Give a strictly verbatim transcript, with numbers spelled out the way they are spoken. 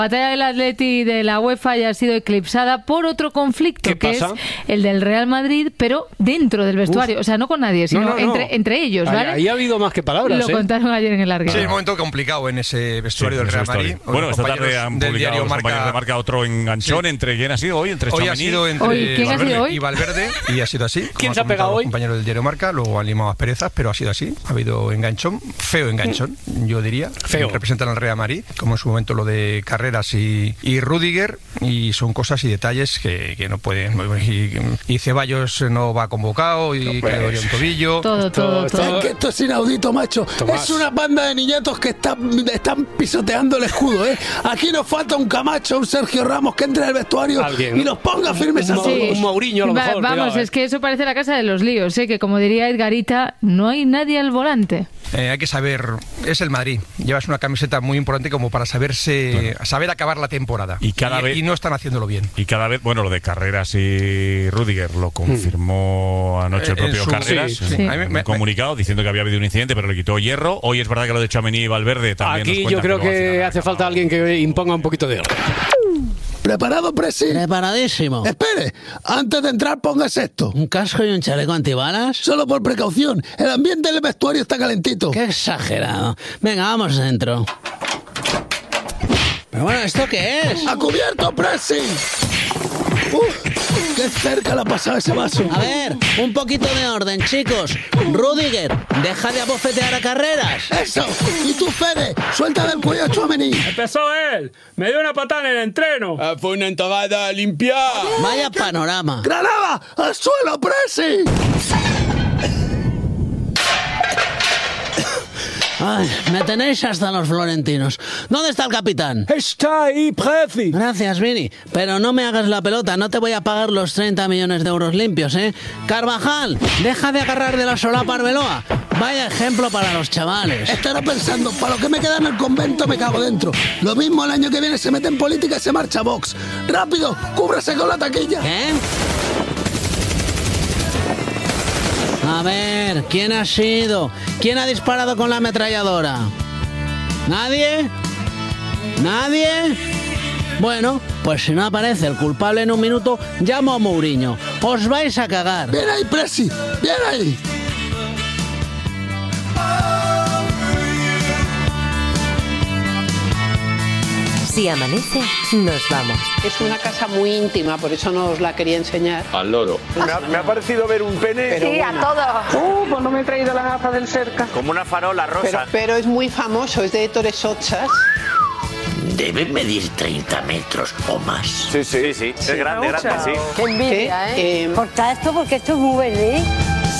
La batalla del Atleti de la UEFA ya ha sido eclipsada por otro conflicto, que es el del Real Madrid, pero dentro del vestuario. Uf. O sea, no con nadie, sino no, no, no. Entre, entre ellos, ¿vale? Ahí, ahí ha habido más que palabras. Lo ¿eh? contaron ayer en el Larguero. Sí, es un momento complicado en ese vestuario sí, del Real Madrid. Bueno, esta tarde han publicado los compañeros de Marca otro enganchón. Sí. ¿Entre quién ha sido hoy? Entre hoy Tchouaméni. ha sido entre hoy, ¿quién Valverde ha sido hoy? y Valverde, y ha sido así. ¿Quién se ha pegado hoy? Compañero del diario Marca, luego han limado asperezas, pero ha sido así. Ha habido enganchón, feo enganchón, yo diría. Feo. Representan al Real Madrid, como en su momento lo de Carreras y, y Rüdiger, y son cosas y detalles que, que no pueden. Y, y Ceballos no va convocado y no, que le un tobillo. Todo, todo, esto, todo. Es que esto es inaudito, macho. Tomás. Es una banda de niñatos que están, están pisoteando el escudo, ¿eh? Aquí nos falta un Camacho, un Sergio Ramos que entre al vestuario ¿Alguien? y nos ponga firmes a todos. Sí. Un Mourinho a lo mejor. Va, vamos, cuidado, es que eso parece la casa de los líos, ¿eh? Que como diría Edgarita, no hay nadie al volante. Eh, hay que saber, es el Madrid. Llevas una camiseta muy importante como para saberse, bueno. saber acabar la temporada. Y cada y, vez y no están haciéndolo bien. Y cada vez, bueno, lo de Carreras y Rüdiger lo confirmó mm. anoche el propio su, Carreras, sí, sí. en un me, comunicado diciendo que había habido un incidente, pero le quitó hierro. Hoy es verdad que lo de Tchouaméni y Valverde también. Aquí yo creo que, que hace falta alguien que imponga un poquito de orden. ¿Preparado, Presi? Preparadísimo. Espere, antes de entrar póngase esto. ¿Un casco y un chaleco antibalas? Solo por precaución, el ambiente del vestuario está calentito. Qué exagerado. Venga, vamos dentro. Pero bueno, ¿esto qué es? ¡A cubierto, Presi! ¡Uf! ¡Qué cerca le ha pasado ese vaso! A ver, un poquito de orden, chicos. Rüdiger, deja de abofetear a Carreras. ¡Eso! Y tú, Fede, suelta del cuello a Tchouaméni. Empezó él. Me dio una patada en el entreno. Ah, fue una entogada limpia. Vaya panorama. ¡Granada! ¡Al suelo, Presi! Ay, me tenéis hasta los florentinos. ¿Dónde está el capitán? Está ahí, Presi. Gracias, Vini. Pero no me hagas la pelota, no te voy a pagar los treinta millones de euros limpios, ¿eh? Carvajal, deja de agarrar de la solapa Arbeloa. Vaya ejemplo para los chavales. Estará pensando, para lo que me queda en el convento me cago dentro. Lo mismo el año que viene se mete en política y se marcha a Vox. ¡Rápido! ¡Cúbrase con la taquilla! ¿Qué? A ver, ¿quién ha sido? ¿Quién ha disparado con la ametralladora? ¿Nadie? ¿Nadie? Bueno, pues si no aparece el culpable en un minuto, llamo a Mourinho. Os vais a cagar. ¡Bien ahí, Presi! ¡Bien ahí! Si amanece, nos vamos. Es una casa muy íntima, por eso no os la quería enseñar. Al loro. Me ha, me ha parecido ver un pene. Pero sí, bueno. a todos. Uh, pues no me he traído las gafas del cerca. Como una farola rosa. Pero, pero es muy famoso, es de Torres Ochas. Debe medir treinta metros o más. Sí, sí, sí. sí. Es grande, grande, sí. Qué envidia, ¿eh? ¿eh? Corta esto porque esto es muy verde.